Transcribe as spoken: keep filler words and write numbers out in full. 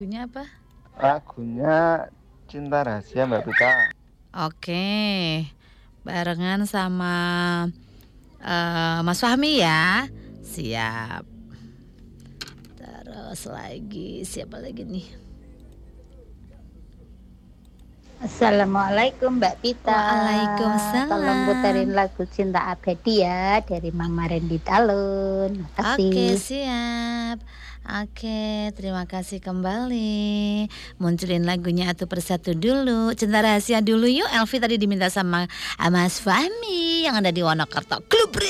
Lagunya apa? Lagunya Cinta Rahasia Mbak Pita. Oke, barengan sama eh, Mas Fahmi ya. Siap. Terus lagi siapa lagi nih? Assalamualaikum Mbak Pita. Tolong puterin Waalaikumsalam. lagu Cinta Abadi ya dari Mama Randy Talun. Oke, Makasih. siap. Oke, terima kasih kembali. Munculin lagunya satu persatu dulu. Cinta Rahasia dulu yuk. Elvi tadi diminta sama Mas Fahmi yang ada di Wonokerto. Klub